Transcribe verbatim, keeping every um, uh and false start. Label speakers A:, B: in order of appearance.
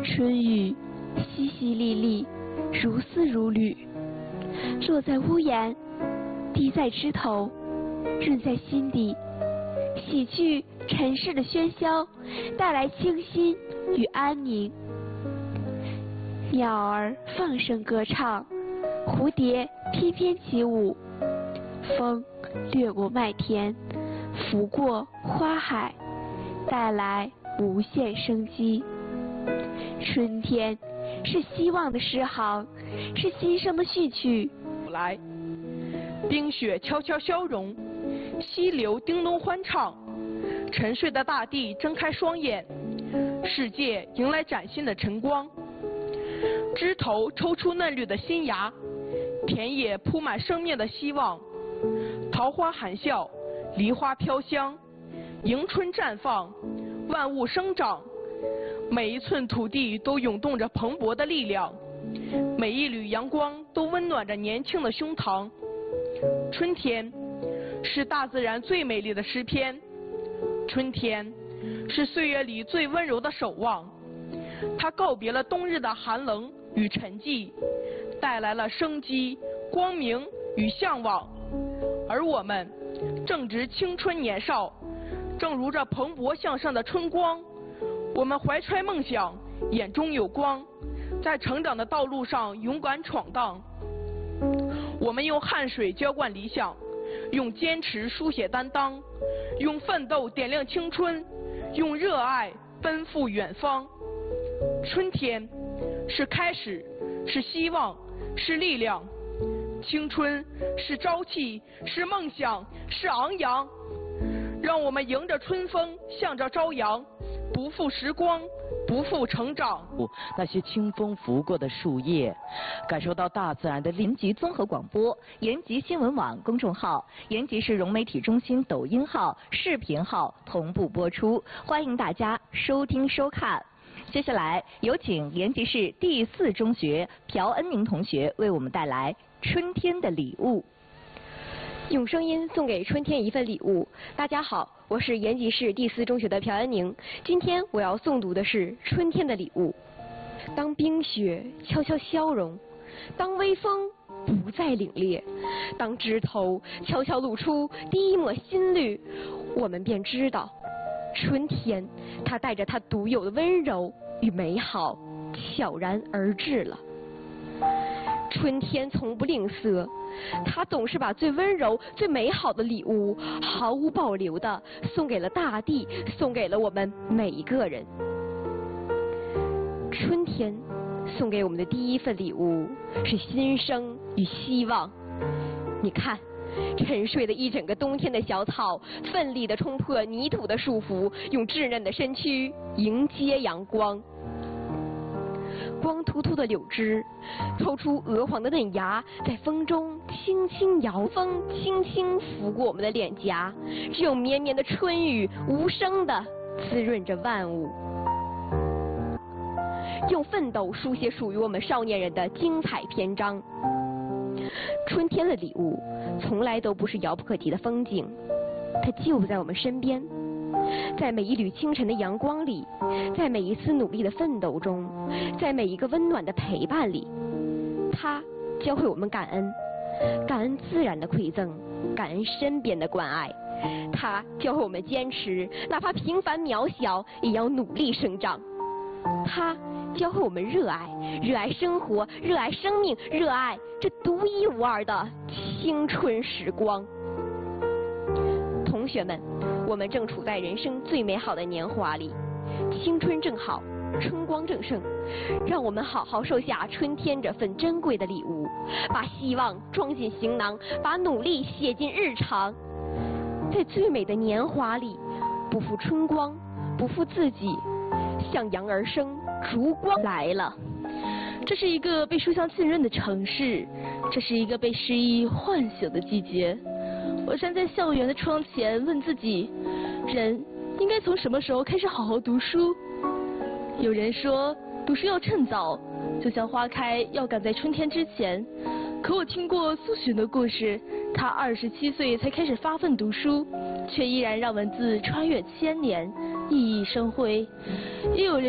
A: 春雨淅淅沥沥，如丝如缕，落在屋檐，滴在枝头，润在心底，洗去尘世的喧嚣，带来清新与安宁。鸟儿放声歌唱，蝴蝶翩翩起舞，风掠过麦田，拂过花海，带来无限生机。春天是希望的诗行，是新生的序曲。
B: 来，冰雪悄悄消融，溪流叮咚欢唱，沉睡的大地睁开双眼，世界迎来崭新的晨光。枝头抽出嫩绿的新芽，田野铺满生命的希望。桃花含笑，梨花飘香，迎春绽放，万物生长。每一寸土地都涌动着蓬勃的力量，每一缕阳光都温暖着年轻的胸膛。春天是大自然最美丽的诗篇，春天是岁月里最温柔的守望。它告别了冬日的寒冷与沉寂，带来了生机、光明与向往。而我们正值青春年少，正如这蓬勃向上的春光，我们怀揣梦想，眼中有光，在成长的道路上勇敢闯荡。我们用汗水浇灌理想，用坚持书写担当，用奋斗点亮青春，用热爱奔赴远方。春天是开始，是希望，是力量。青春是朝气，是梦想，是昂扬。让我们迎着春风，向着朝阳，不负时光，不负成长。
C: 那些清风拂过的树叶，感受到大自然的
D: 延吉综合广播、延吉新闻网公众号、延吉市融媒体中心抖音号、视频号同步播出，欢迎大家收听收看。接下来有请延吉市第四中学朴恩宁同学为我们带来春天的礼物。
E: 用声音送给春天一份礼物。大家好，我是延吉市第四中学的朴恩宁。今天我要诵读的是春天的礼物。当冰雪悄悄消融，当微风不再凛冽，当枝头悄悄露出第一抹新绿，我们便知道，春天它带着它独有的温柔与美好悄然而至了。春天从不吝啬，它总是把最温柔最美好的礼物毫无保留地送给了大地，送给了我们每一个人。春天送给我们的第一份礼物是新生与希望。你看，沉睡了一整个冬天的小草，奋力地冲破泥土的束缚，用稚嫩的身躯迎接阳光。光秃秃的柳枝抽出鹅黄的嫩芽，在风中轻轻摇，风轻轻拂过我们的脸颊，只有绵绵的春雨无声地滋润着万物。用奋斗书写属于我们少年人的精彩篇章。春天的礼物从来都不是遥不可及的风景，它就在我们身边，在每一缕清晨的阳光里，在每一次努力的奋斗中，在每一个温暖的陪伴里，它教会我们感恩，感恩自然的馈赠，感恩身边的关爱。它教会我们坚持，哪怕平凡渺小，也要努力生长。它教会我们热爱，热爱生活，热爱生命，热爱这独一无二的青春时光。同学们，我们正处在人生最美好的年华里，青春正好，春光正盛，让我们好好收下春天这份珍贵的礼物，把希望装进行囊，把努力写进日常。在最美的年华里，不负春光，不负自己，向阳而生，烛光来了。
A: 这是一个被书香浸润的城市，这是一个被诗意唤醒的季节。我站在校园的窗前，问自己，人应该从什么时候开始好好读书？有人说，读书要趁早，就像花开要赶在春天之前。可我听过苏洵的故事，他二十七岁才开始发奋读书，却依然让文字穿越千年，熠熠生辉。也有人